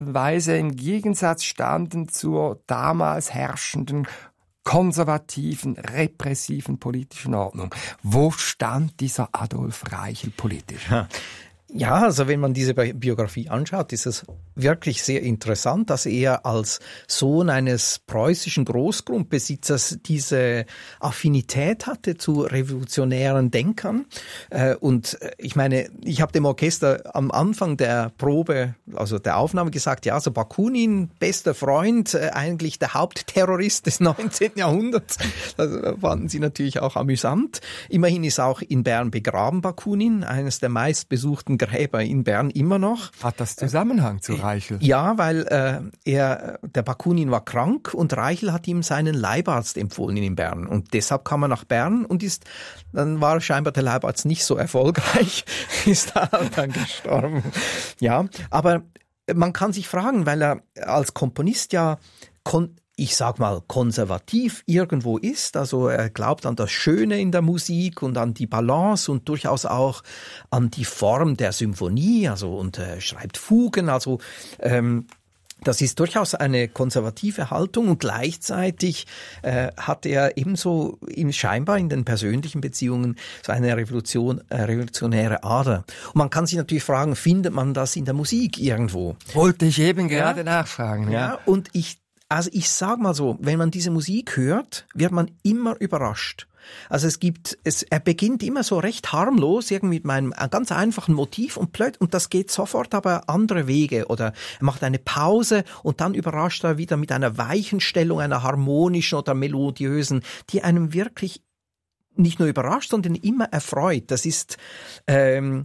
Weise im Gegensatz standen zur damals herrschenden konservativen, repressiven politischen Ordnung. Wo stand dieser Adolf Reichel politisch? Ja, also wenn man diese Biografie anschaut, ist es wirklich sehr interessant, dass er als Sohn eines preußischen Großgrundbesitzers diese Affinität hatte zu revolutionären Denkern. Und ich meine, ich habe dem Orchester am Anfang der Probe, also der Aufnahme gesagt, ja, so Bakunin, bester Freund, eigentlich der Hauptterrorist des 19. Jahrhunderts. Das fanden sie natürlich auch amüsant. Immerhin ist auch in Bern begraben Bakunin, eines der meistbesuchten Gräber in Bern immer noch. Hat das Zusammenhang zu Reichel? Ja, weil der Bakunin war krank und Reichel hat ihm seinen Leibarzt empfohlen in Bern. Und deshalb kam er nach Bern und dann war scheinbar der Leibarzt nicht so erfolgreich, ist dann gestorben. Ja, aber man kann sich fragen, weil er als Komponist ja ich sag mal, konservativ irgendwo ist. Also er glaubt an das Schöne in der Musik und an die Balance und durchaus auch an die Form der Symphonie, also und schreibt Fugen, also das ist durchaus eine konservative Haltung und gleichzeitig hat er ebenso scheinbar in den persönlichen Beziehungen so eine revolutionäre Ader. Und man kann sich natürlich fragen, findet man das in der Musik irgendwo? Wollte ich eben gerade nachfragen. Ja, und ich sag mal so, wenn man diese Musik hört, wird man immer überrascht. Also er beginnt immer so recht harmlos, irgendwie mit einem ganz einfachen Motiv und das geht sofort aber andere Wege oder er macht eine Pause und dann überrascht er wieder mit einer Weichenstellung, einer harmonischen oder melodiösen, die einem wirklich nicht nur überrascht, sondern immer erfreut. Das ist, er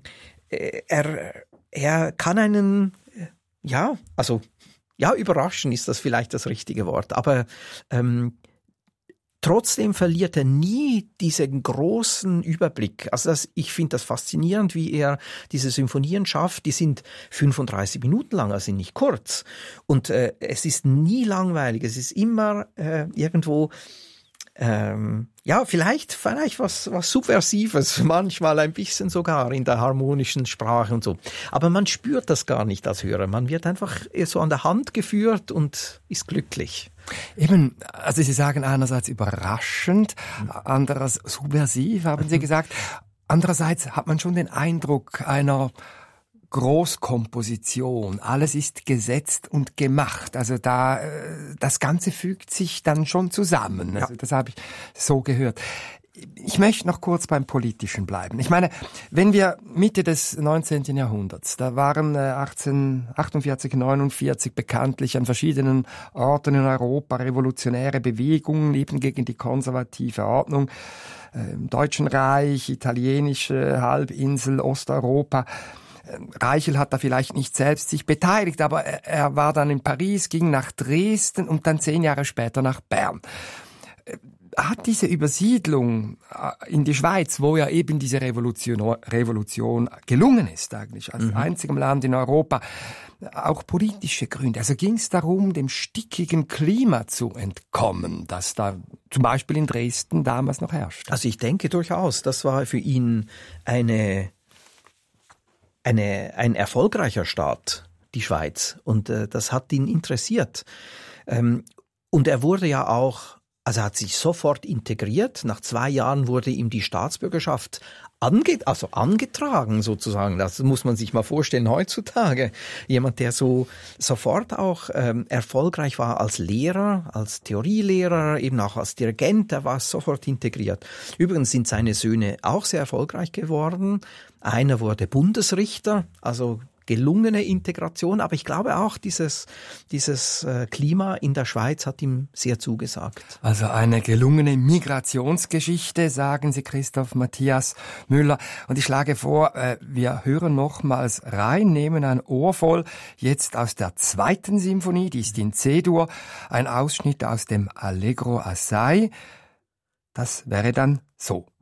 kann einen, überraschen ist das vielleicht das richtige Wort, aber trotzdem verliert er nie diesen großen Überblick. Also ich finde das faszinierend, wie er diese Symphonien schafft. Die sind 35 Minuten lang, also nicht kurz. Und es ist nie langweilig, es ist immer irgendwo vielleicht was Subversives, manchmal ein bisschen sogar in der harmonischen Sprache und so. Aber man spürt das gar nicht als Hörer. Man wird einfach so an der Hand geführt und ist glücklich. Eben, also Sie sagen einerseits überraschend, andererseits subversiv, haben Sie gesagt. Andererseits hat man schon den Eindruck einer Großkomposition. Alles ist gesetzt und gemacht. Also das Ganze fügt sich dann schon zusammen. Also das habe ich so gehört. Ich möchte noch kurz beim Politischen bleiben. Ich meine, wenn wir Mitte des 19. Jahrhunderts, da waren 1848, 49 bekanntlich an verschiedenen Orten in Europa revolutionäre Bewegungen, eben gegen die konservative Ordnung, im Deutschen Reich, italienische Halbinsel, Osteuropa. Reichel hat da vielleicht nicht selbst sich beteiligt, aber er war dann in Paris, ging nach Dresden und dann 10 Jahre später nach Bern. Hat diese Übersiedlung in die Schweiz, wo ja eben diese Revolution gelungen ist, eigentlich als einzigem Land in Europa, auch politische Gründe? Also ging es darum, dem stickigen Klima zu entkommen, das da zum Beispiel in Dresden damals noch herrschte? Also ich denke durchaus, das war für ihn ein erfolgreicher Staat, die Schweiz. Und das hat ihn interessiert. Und er wurde ja auch, also hat sich sofort integriert. Nach 2 Jahren wurde ihm die Staatsbürgerschaft angetragen sozusagen. Das muss man sich mal vorstellen heutzutage. Jemand, der so sofort auch erfolgreich war als Lehrer, als Theorielehrer, eben auch als Dirigent, der war sofort integriert. Übrigens sind seine Söhne auch sehr erfolgreich geworden. Einer wurde Bundesrichter, also gelungene Integration, aber ich glaube auch, dieses Klima in der Schweiz hat ihm sehr zugesagt. Also eine gelungene Migrationsgeschichte, sagen Sie, Christoph Matthias Müller. Und ich schlage vor, wir hören nochmals rein, nehmen ein Ohr voll, jetzt aus der 2. Symphonie, die ist in C-Dur, ein Ausschnitt aus dem Allegro Assai. Das wäre dann so.